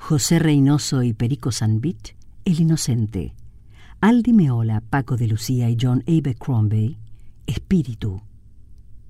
José Reynoso y Perico Sanvit, El Inocente. Aldi Meola, Paco de Lucía y John Abercrombie, Espíritu.